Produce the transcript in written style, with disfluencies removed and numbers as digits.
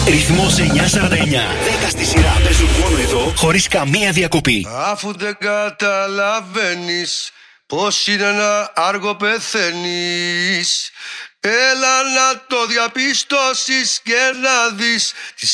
Ρυθμός 949. 10 στη σειρά παίζουν μόνο εδώ, χωρίς καμία διακοπή. Αφού δεν καταλαβαίνεις πως είναι να άργο πεθαίνεις, έλα να το διαπιστώσεις και να δεις